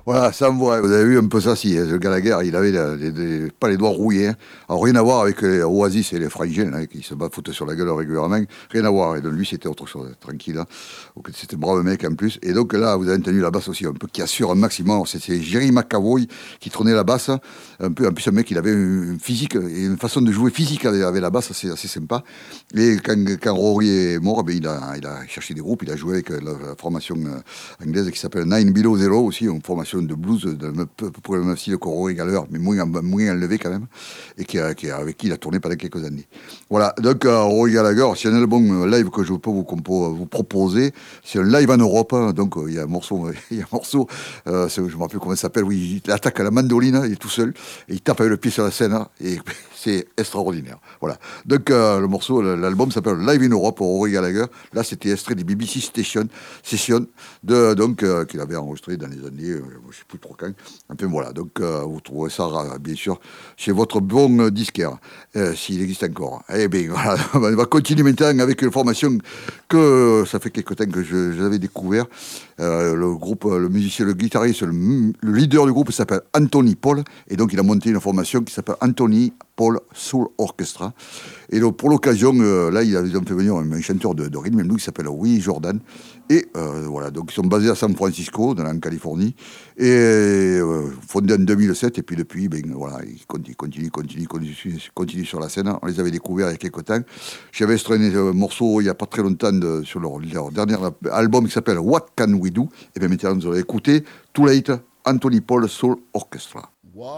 Voilà, ça me voit. Vous avez vu un peu ça, si. Le Gallagher, il avait pas les doigts rouillés. Hein. Alors, rien à voir avec les Oasis et les Frangins, hein, qui se foutent sur la gueule régulièrement. Rien à voir. Et donc, lui, c'était autre chose, tranquille. Hein. Donc, c'était brave mec en plus. Et donc, là, vous avez entendu la basse aussi, un peu qui assure un maximum. C'est Jerry McAvoy qui trônait la basse. Un peu, en plus, un mec, il avait une physique et une façon de jouer physique avec la basse, assez sympa. Et quand Rory est mort, ben, il a cherché des groupes. Il a joué avec la formation anglaise qui s'appelle Nine Below Zero aussi, une formation de blues de peu près le même style que Rory Gallagher, mais moins enlevé quand même, et avec qui il a tourné pendant quelques années. Voilà, donc Rory Gallagher, c'est un album live que je peux vous proposer. C'est un live en Europe, hein, donc il y a un morceau, je me rappelle comment il s'appelle, oui, il attaque à la mandoline, il est tout seul, et il tape avec le pied sur la scène, hein, et c'est extraordinaire. Voilà. Donc le morceau, l'album s'appelle Live in Europe pour Rory Gallagher. Là, c'était extrait des BBC Session qu'il avait enregistré dans les années, je ne sais plus trop quand. Enfin voilà, donc vous trouverez ça bien sûr chez votre bon disquaire, s'il existe encore. Eh bien voilà, on va continuer maintenant avec une formation que ça fait quelque temps que j'avais découvert. Le groupe, le musicien, le guitariste, le leader du groupe s'appelle Anthony Paul, et donc il a monté une formation qui s'appelle Anthony Paul Soul Orchestra. Et donc, pour l'occasion, là, ils ont fait venir un chanteur de rhythm and blues qui s'appelle Willie Jordan. Et voilà, donc ils sont basés à San Francisco, en Californie, et fondés en 2007. Et puis depuis, ben voilà, ils continuent sur la scène. On les avait découverts il y a quelques temps. J'avais extrait un morceau il n'y a pas très longtemps sur leur dernier album qui s'appelle What Can We Do. Et bien maintenant, vous allez écouter Too Late, Anthony Paul Soul Orchestra.